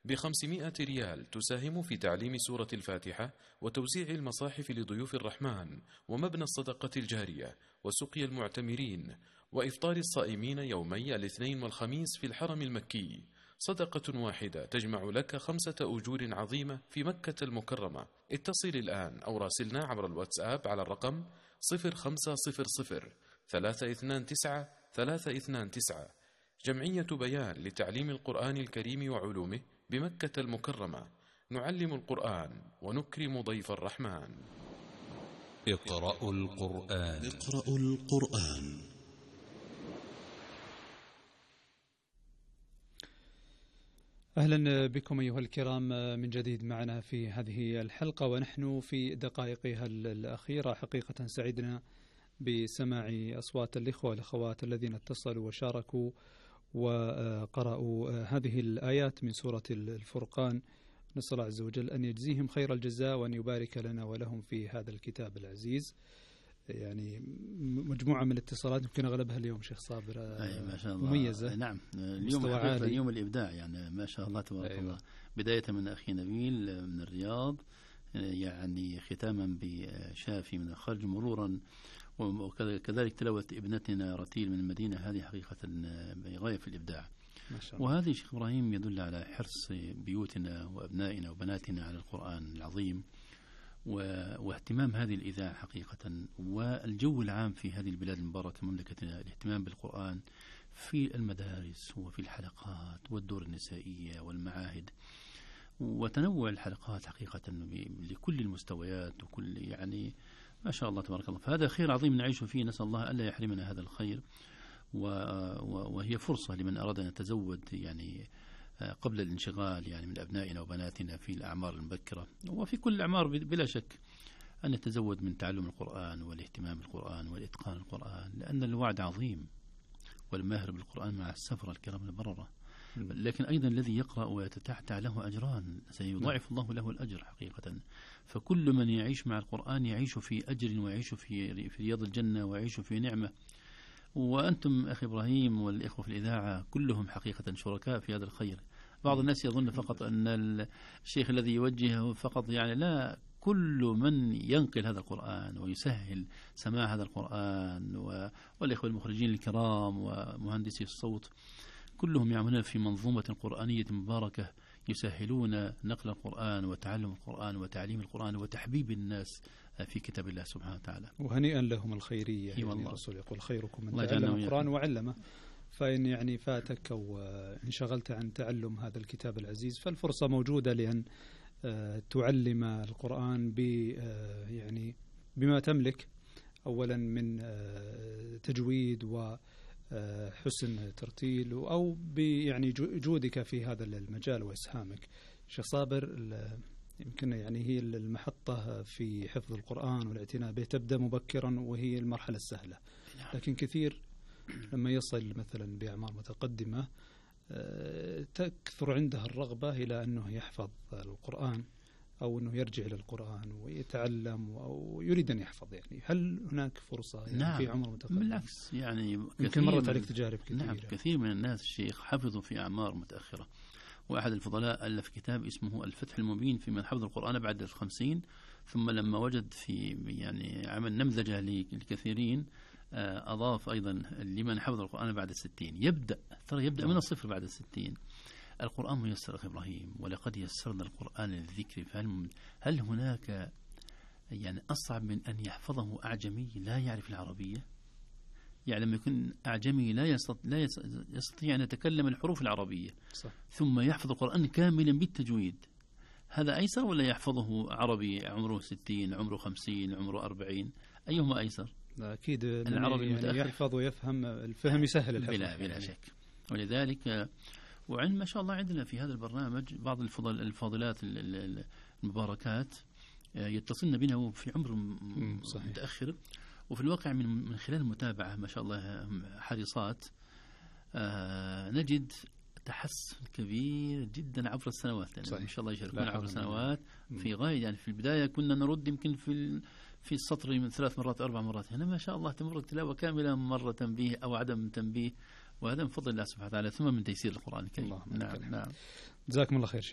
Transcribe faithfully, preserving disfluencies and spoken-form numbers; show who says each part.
Speaker 1: بخمسمائة ريال تساهم في تعليم سورة الفاتحة وتوزيع المصاحف لضيوف الرحمن ومبنى الصدقة الجارية وسقي المعتمرين وإفطار الصائمين يومي الاثنين والخميس في الحرم المكي. صدقة واحدة تجمع لك خمسة أجور عظيمة في مكة المكرمة. اتصل الآن أو راسلنا عبر الواتساب على الرقم صفر خمسة صفر صفر ثلاثة اثنان تسعة ثلاثة اثنان تسعة. جمعية بيان لتعليم القرآن الكريم وعلومه بمكة المكرمة. نعلم القرآن ونكرم ضيف الرحمن.
Speaker 2: اقرأوا القرآن.
Speaker 3: اقرأوا القرآن.
Speaker 4: أهلا بكم أيها الكرام من جديد معنا في هذه الحلقة، ونحن في دقائقها الأخيرة. حقيقة سعدنا بسماع أصوات الإخوة والأخوات الذين اتصلوا وشاركوا وقرأوا هذه الآيات من سورة الفرقان. نسأل الله عز وجل أن يجزيهم خير الجزاء وأن يبارك لنا ولهم في هذا الكتاب العزيز. يعني مجموعة من الاتصالات يمكن أغلبها اليوم شيخ صابر
Speaker 5: ما شاء الله.
Speaker 4: مميزة.
Speaker 5: نعم، اليوم يوم الإبداع يعني ما شاء الله تبارك أيوة. الله. بداية من أخي نبيل من الرياض، يعني ختاما بشافي من الخرج، مرورا وكذلك تلاوة ابنتنا رتيل من المدينة. هذه حقيقة غاية في الإبداع. وهذا شيخ إبراهيم يدل على حرص بيوتنا وأبنائنا وبناتنا على القرآن العظيم واهتمام هذه الإذاعة حقيقة، والجو العام في هذه البلاد المباركة مملكتنا، الاهتمام بالقرآن في المدارس وفي الحلقات والدور النسائية والمعاهد، وتنوع الحلقات حقيقة لكل المستويات وكل يعني ما شاء الله تبارك الله. فهذا خير عظيم نعيش فيه، نسأل الله ألا يحرمنا هذا الخير، وهي فرصة لمن أراد أن يتزود يعني قبل الانشغال يعني من أبنائنا وبناتنا في الأعمار المبكرة وفي كل الأعمار بلا شك، أن يتزود من تعلم القرآن والاهتمام بالقرآن والإتقان القرآن، لأن الوعد عظيم والماهر بالقرآن مع السفرة الكرام البررة. لكن أيضا الذي يقرأ ويتتعتع له أجران، سيضاعف الله له الأجر حقيقة. فكل من يعيش مع القرآن يعيش في أجر ويعيش في في رياض الجنة ويعيش في نعمة. وأنتم أخي إبراهيم والإخوة في الإذاعة كلهم حقيقة شركاء في هذا الخير. بعض الناس يظن فقط أن الشيخ الذي يوجهه فقط، يعني لا، كل من ينقل هذا القرآن ويسهل سماع هذا القرآن والإخوة المخرجين الكرام ومهندسي الصوت كلهم يعملون في منظومة قرآنية مباركة، يسهلون نقل القرآن وتعلم القرآن وتعليم القرآن وتحبيب الناس في كتاب الله سبحانه وتعالى.
Speaker 4: وهنيئا لهم الخيرية. يعني الرسول يقول خيركم من تعلم القرآن وعلمه. فإن يعني فاتك أو انشغلت عن تعلم هذا الكتاب العزيز فالفرصة موجودة لأن تعلم القرآن ب يعني بما تملك، أولا من تجويد وحسن ترتيل أو يعني جودك في هذا المجال وإسهامك. شيخ صابر يمكن يعني هي المحطة في حفظ القرآن والاعتناء به تبدأ مبكرا وهي المرحلة السهلة، لكن كثير لما يصل مثلا بأعمار متقدمة تكثر عندها الرغبة إلى أنه يحفظ القرآن أو أنه يرجع إلى القرآن ويتعلم أو يريد أن يحفظ. يعني هل هناك فرصة يعني
Speaker 5: نعم
Speaker 4: في عمر متقدم؟
Speaker 5: بالعكس، يعني
Speaker 4: يمكن مرت عليك تجارب كثيرة.
Speaker 5: نعم، كثير من الناس الشيخ حفظوا في أعمار متأخرة. وأحد الفضلاء ألف كتاب اسمه الفتح المبين في من حفظ القرآن بعد الخمسين، ثم لما وجد في يعني عمل نمذجة للكثيرين أضاف أيضا لمن حفظ القرآن بعد الستين. يبدأ ترى يبدأ من الصفر بعد الستين. القرآن ميسر أخي إبراهيم، ولقد يسرنا القرآن للذكر فهل هل هناك يعني أصعب من أن يحفظه أعجمي لا يعرف العربية؟ يعني لما يكون أعجمي لا يستطيع, لا يستطيع أن يتكلم الحروف العربية صح. ثم يحفظ القرآن كاملا بالتجويد، هذا أيسر ولا يحفظه عربي عمره ستين عمره خمسين عمره أربعين؟ أيهما أيسر؟
Speaker 4: أكيد
Speaker 5: العربي
Speaker 4: يعني يحفظ ويفهم، الفهم يسهل الحفظ
Speaker 5: بلا, بلا شك. ولذلك وعند ما شاء الله عندنا في هذا البرنامج بعض الفضل الفاضلات المباركات يتصلن بنا في عمر متأخر، وفي الواقع من من خلال المتابعة ما شاء الله حريصات آه نجد تحسن كبير جدا عبر السنوات. يعني ما شاء الله يشاركون عبر السنوات في غاية. يعني في البداية كنا نرد يمكن في في السطر من ثلاث مرات أربع مرات، هنا ما شاء الله تمر التلاوة كاملة، مرة تنبيه أو عدم تنبيه، وهذا من فضل الله سبحانه وتعالى ثم من تيسير القرآن الكريم.
Speaker 4: نعم نعم. جزاكم الله خير شيخ.